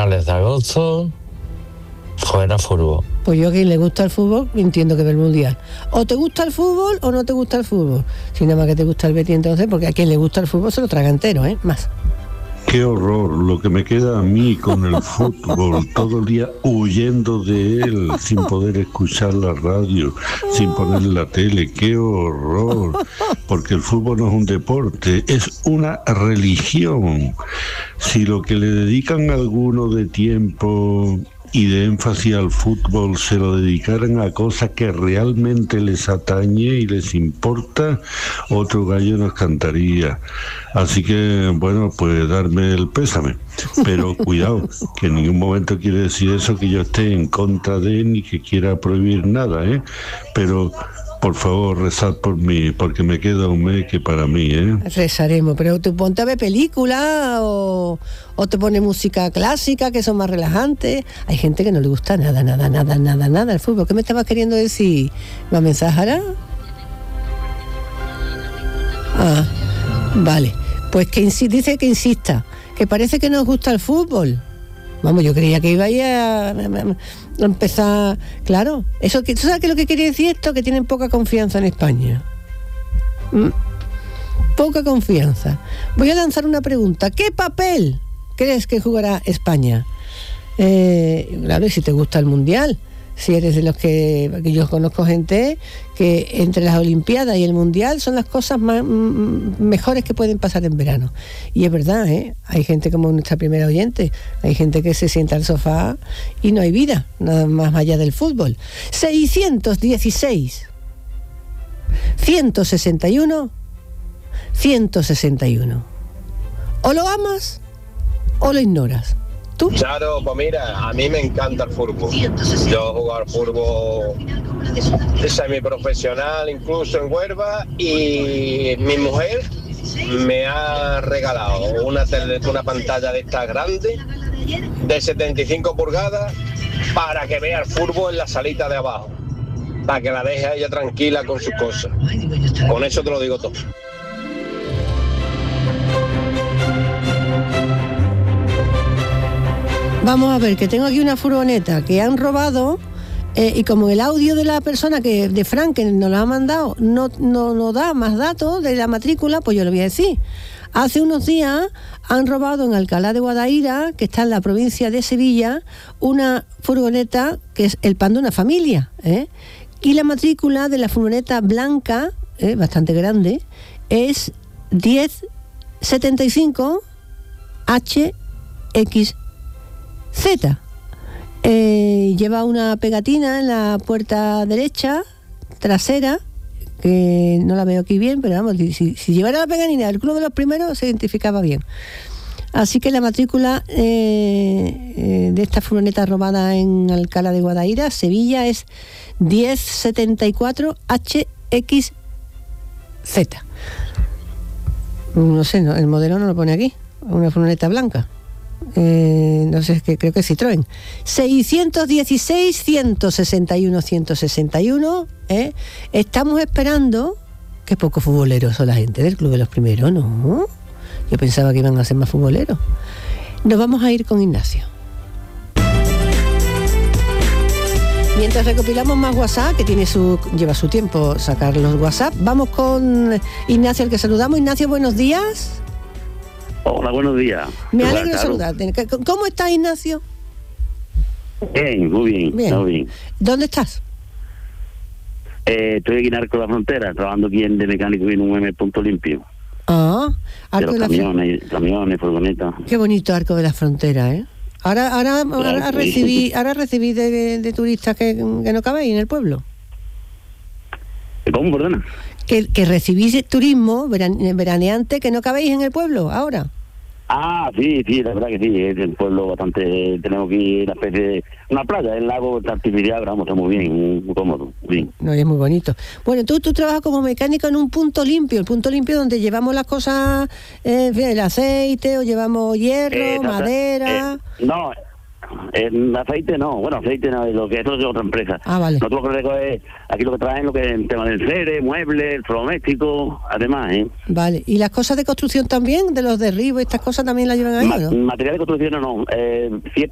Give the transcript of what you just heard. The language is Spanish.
finales de agosto, fuera fútbol. Pues yo a quien le gusta el fútbol, entiendo que ve el Mundial. O te gusta el fútbol o no te gusta el fútbol. Si nada más que te gusta el Betis, entonces, porque a quien le gusta el fútbol se lo traga entero, más. Qué horror lo que me queda a mí con el fútbol, todo el día huyendo de él, sin poder escuchar la radio, sin poner la tele. Qué horror, porque el fútbol no es un deporte, es una religión. Si lo que le dedican a alguno de tiempo y de énfasis al fútbol se lo dedicaran a cosas que realmente les atañe y les importa, otro gallo nos cantaría. Así que, bueno, pues darme el pésame. Pero cuidado, que en ningún momento quiere decir eso que yo esté en contra de ni que quiera prohibir nada, Pero, por favor, rezad por mí, porque me queda un mes que para mí, Rezaremos, pero tú ponte a ver películas o te pone música clásica, que son más relajantes. Hay gente que no le gusta nada el fútbol. ¿Qué me estabas queriendo decir? ¿Me mensajará? Ah, vale. Pues que dice que insista, que parece que nos gusta el fútbol. Vamos, yo creía que iba a empezar. Claro, eso que, ¿tú sabes qué es lo que quiere decir esto? Que tienen poca confianza en España. Poca confianza. Voy a lanzar una pregunta. ¿Qué papel crees que jugará España? Claro, y si te gusta el Mundial, si eres de los que yo conozco gente que entre las Olimpiadas y el Mundial son las cosas mejores que pueden pasar en verano. Y es verdad, hay gente como nuestra primera oyente, hay gente que se sienta al sofá y no hay vida, nada más allá del fútbol. 616 161 161. O lo amas o lo ignoras. ¿Tú? Claro, pues mira, a mí me encanta el fútbol. Yo he jugado al fútbol semiprofesional, incluso en Huelva, y mi mujer me ha regalado una pantalla de esta grande, de 75 pulgadas, para que vea el fútbol en la salita de abajo, para que la deje a ella tranquila con sus cosas. Con eso te lo digo todo. Vamos a ver, que tengo aquí una furgoneta que han robado y como el audio de la persona de Frank que nos lo ha mandado no da más datos de la matrícula, pues yo lo voy a decir. Hace unos días han robado en Alcalá de Guadaira, que está en la provincia de Sevilla, una furgoneta que es el pan de una familia, y la matrícula de la furgoneta blanca, bastante grande, es 1075 HX Z. Lleva una pegatina en la puerta derecha trasera, que no la veo aquí bien, pero vamos, si llevara la pegatina del Club de los Primeros se identificaba bien. Así que la matrícula de esta furgoneta robada en Alcalá de Guadaira, Sevilla, es 1074 HX Z. No sé, el modelo no lo pone aquí, una furgoneta blanca. No sé, creo que es Citroën. 616 161 161. Estamos esperando. Qué poco futboleros son la gente del Club de los Primeros, ¿no? Yo pensaba que iban a ser más futboleros. Nos vamos a ir con Ignacio. Mientras recopilamos más WhatsApp, que lleva su tiempo sacar los WhatsApp, vamos con Ignacio, al que saludamos. Ignacio, buenos días. Hola, buenos días. Me alegro de saludarte. ¿Cómo estás, Ignacio? Bien, muy bien. Muy bien. ¿Dónde estás? Estoy aquí en Arco de la Frontera, trabajando aquí de mecánico en un Punto Limpio. Ah, Arco de los camiones, furgonetas. Qué bonito Arco de la Frontera, ¿eh? Ahora recibí de turistas que no cabéis en el pueblo. ¿Cómo, perdona? Que recibís turismo veraneante que no cabéis en el pueblo ahora. Ah, sí, la verdad que sí, es el pueblo bastante, tenemos aquí una especie de una playa, el lago artificial, pero vamos, está muy bien, muy cómodo, bien. No, es muy bonito. Bueno, tú trabajas como mecánico en un punto limpio, el punto limpio donde llevamos las cosas, el aceite, o llevamos hierro, madera... No, el aceite no, lo que eso es otra empresa. Ah, vale. Nosotros creo que aquí lo que traen lo que es el tema del cere, muebles, electrodomésticos, además, Vale, ¿y las cosas de construcción también? ¿De los derribos, estas cosas también las llevan ahí, o no? Material de construcción no,